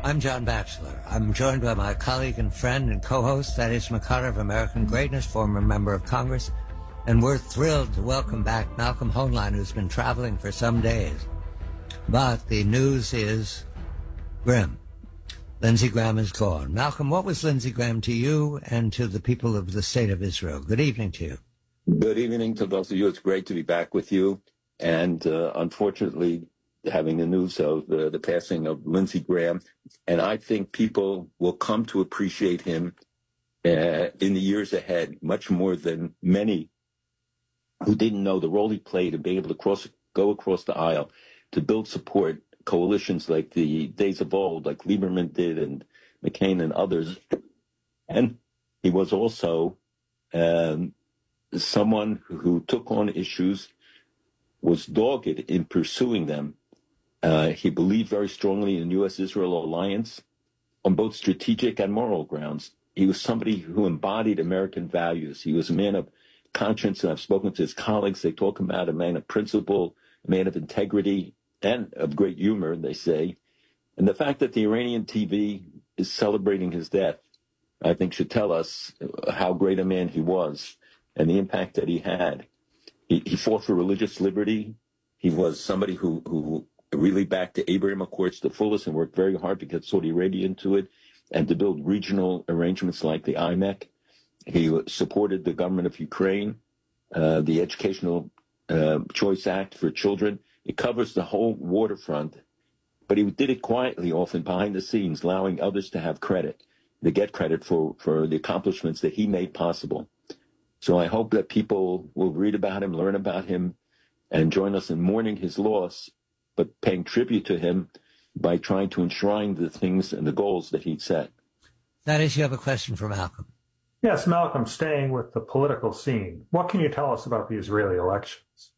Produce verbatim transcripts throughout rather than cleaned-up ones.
I'm John Batchelor. I'm joined by my colleague and friend and co-host, Thaddeus McConnor of American Greatness, former member of Congress. And we're thrilled to welcome back Malcolm Hoenlein, who's been traveling for some days. But the news is grim. Lindsey Graham is gone. Malcolm, what was Lindsey Graham to you and to the people of the state of Israel? Good evening to you. Good evening to both of you. It's great to be back with you. And uh, unfortunately, having the news of uh, the passing of Lindsey Graham, and I think people will come to appreciate him uh, in the years ahead, much more than many who didn't know the role he played in being able to cross, go across the aisle to build support, coalitions like the days of old, like Lieberman did and McCain and others. And he was also um, someone who took on issues, was dogged in pursuing them. Uh, he believed very strongly in the U S Israel alliance on both strategic and moral grounds. He was somebody who embodied American values. He was a man of conscience, and I've spoken to his colleagues. They talk about a man of principle, a man of integrity, and of great humor, they say. And the fact that the Iranian T V is celebrating his death, I think, should tell us how great a man he was and the impact that he had. He, he fought for religious liberty. He was somebody who, who really backed the Abraham Accords to the fullest and worked very hard to get Saudi Arabia into it and to build regional arrangements like the I M E C. He supported the government of Ukraine, uh, the Educational uh, Choice Act for children. It covers the whole waterfront, but he did it quietly, often behind the scenes, allowing others to have credit, to get credit for, for the accomplishments that he made possible. So I hope that people will read about him, learn about him, and join us in mourning his loss, but paying tribute to him by trying to enshrine the things and the goals that he'd set. That is, you have a question for Malcolm. Yes, Malcolm, staying with the political scene, what can you tell us about the Israeli elections?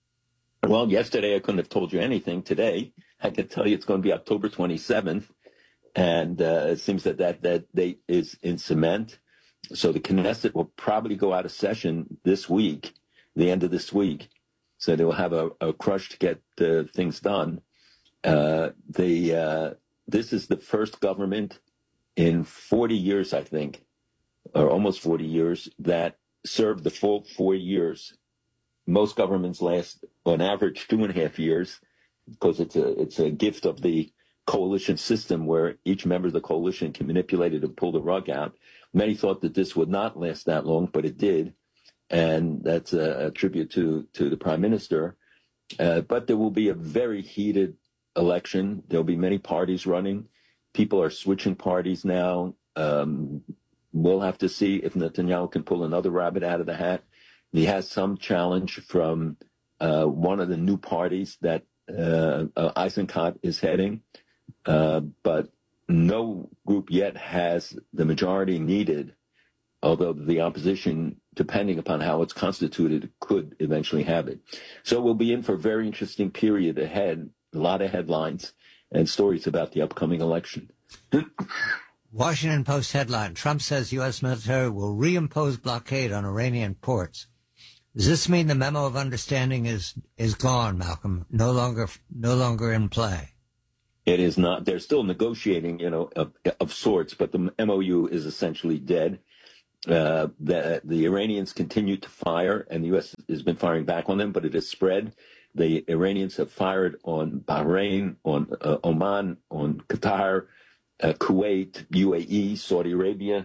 Well, yesterday I couldn't have told you anything. Today, I can tell you it's going to be October twenty-seventh, and uh, it seems that, that that date is in cement. So the Knesset will probably go out of session this week, the end of this week. So they will have a, a crush to get uh, things done. Uh, the uh, this is the first government in forty years, I think, or almost forty years, that served the full four years. Most governments last, on average, two and a half years, because it's a it's a gift of the coalition system where each member of the coalition can manipulate it and pull the rug out. Many thought that this would not last that long, but it did. And that's a, a tribute to, to the prime minister. Uh, but there will be a very heated election. There'll be many parties running. People are switching parties now. Um, we'll have to see if Netanyahu can pull another rabbit out of the hat. He has some challenge from uh, one of the new parties that uh, uh, Eisenkot is heading. Uh, but no group yet has the majority needed, although the opposition, depending upon how it's constituted, could eventually have it. So we'll be in for a very interesting period ahead, a lot of headlines and stories about the upcoming election. Washington Post headline, Trump says U S military will reimpose blockade on Iranian ports. Does this mean the memo of understanding is, is gone, Malcolm, no longer no longer in play? It is not. They're still negotiating, you know, of, of sorts, but the M O U is essentially dead. Uh, the, the Iranians continue to fire, and the U S has been firing back on them, but it has spread. The Iranians have fired on Bahrain, on uh, Oman, on Qatar, uh, Kuwait, U A E, Saudi Arabia,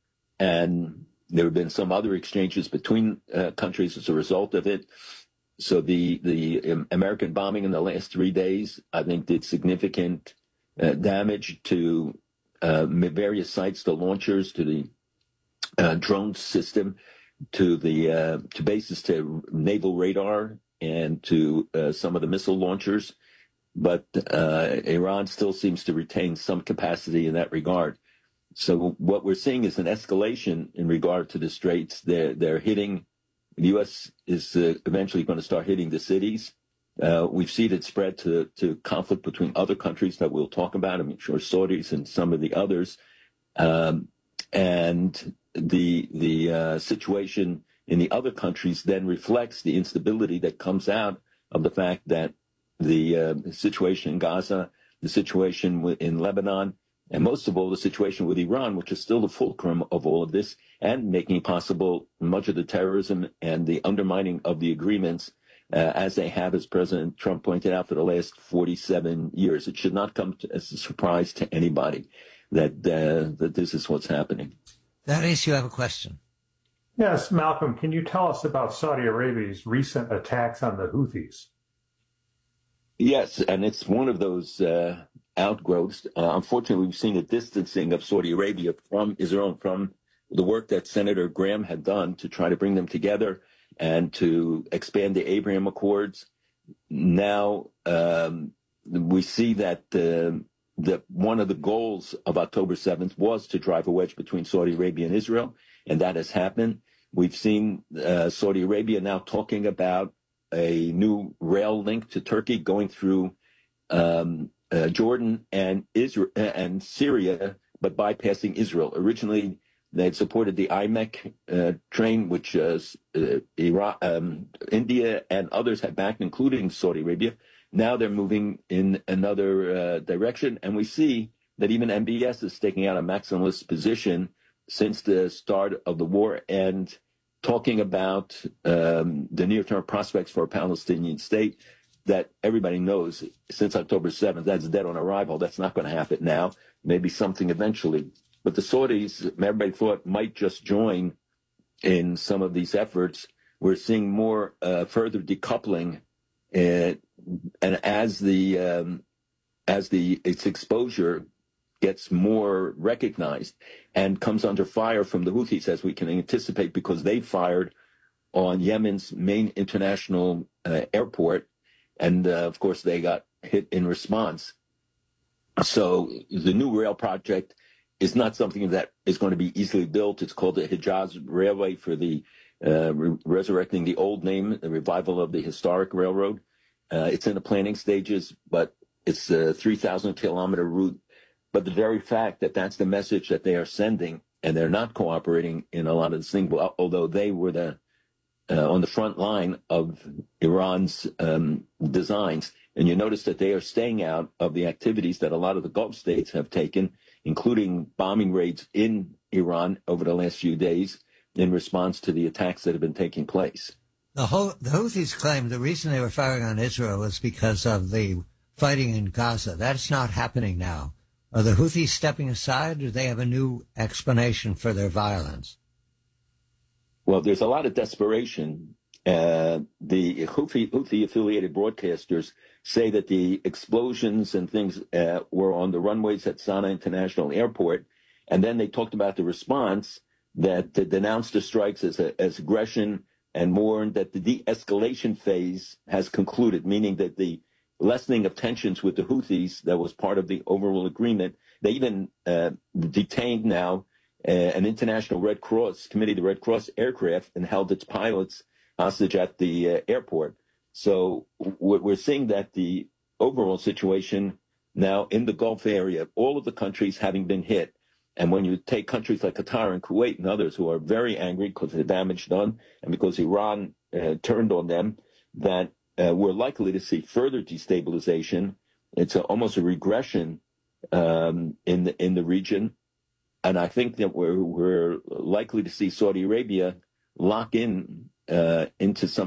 and there have been some other exchanges between uh, countries as a result of it. So the, the um, American bombing in the last three days, I think, did significant uh, damage to uh, various sites, the launchers, to the uh, drone system, to the uh, to bases, to naval radar, and to uh, some of the missile launchers. But uh, Iran still seems to retain some capacity in that regard. So what we're seeing is an escalation in regard to the Straits. They're, they're hitting, the U S is uh, eventually going to start hitting the cities. Uh, we've seen it spread to, to conflict between other countries that we'll talk about. I'm sure Saudis and some of the others. Um, and the, the uh, situation in the other countries then reflects the instability that comes out of the fact that the uh, situation in Gaza, the situation in Lebanon, and most of all, the situation with Iran, which is still the fulcrum of all of this, and making possible much of the terrorism and the undermining of the agreements, uh, as they have, as President Trump pointed out, for the last forty-seven years. It should not come to, as a surprise to anybody that uh, that this is what's happening. Thaddeus, you have a question. Yes, Malcolm, can you tell us about Saudi Arabia's recent attacks on the Houthis? Yes, and it's one of those uh, outgrowths. Uh, unfortunately, we've seen a distancing of Saudi Arabia from Israel, from the work that Senator Graham had done to try to bring them together and to expand the Abraham Accords. Now um, we see that uh, that one of the goals of October seventh was to drive a wedge between Saudi Arabia and Israel, and that has happened. We've seen uh, Saudi Arabia now talking about a new rail link to Turkey going through um, uh, Jordan and Israel and Syria, but bypassing Israel. Originally, they had supported the I M E C uh, train, which uh, uh, Iraq, um, India and others had backed, including Saudi Arabia. Now they're moving in another uh, direction, and we see that even M B S is taking out a maximalist position since the start of the war and talking about um, the near-term prospects for a Palestinian state that everybody knows since October seventh, that's dead on arrival. That's not going to happen now. Maybe something eventually. But the Saudis, everybody thought, might just join in some of these efforts. We're seeing more uh, further decoupling, uh, and as the um, as the its exposure gets more recognized and comes under fire from the Houthis, as we can anticipate, because they fired on Yemen's main international uh, airport, and uh, of course they got hit in response. So the new rail project is not something that is going to be easily built. It's called the Hijaz Railway for the uh, re- resurrecting the old name, the revival of the historic railroad. Uh, it's in the planning stages, but it's a three thousand kilometer route. But the very fact that that's the message that they are sending, and they're not cooperating in a lot of this thing, although they were the uh, on the front line of Iran's um, designs. And you notice that they are staying out of the activities that a lot of the Gulf states have taken, including bombing raids in Iran over the last few days in response to the attacks that have been taking place. The, whole, the Houthis claim the reason they were firing on Israel was because of the fighting in Gaza. That's not happening now. Are the Houthis stepping aside, or do they have a new explanation for their violence? Well, there's a lot of desperation. Uh, the Houthi, Houthi-affiliated broadcasters say that the explosions and things uh, were on the runways at Sana'a International Airport, and then they talked about the response that uh, denounced the strikes as, a, as aggression and warned that the de-escalation phase has concluded, meaning that the lessening of tensions with the Houthis that was part of the overall agreement. They even uh, detained now uh, an International Red Cross committee, the Red Cross aircraft, and held its pilots hostage at the uh, airport. So we're seeing that the overall situation now in the Gulf area, all of the countries having been hit, and when you take countries like Qatar and Kuwait and others who are very angry because of the damage done and because Iran uh, turned on them, that Uh, we're likely to see further destabilization. It's a, almost a regression um, in the in the region, and I think that we're we're likely to see Saudi Arabia lock in uh, into some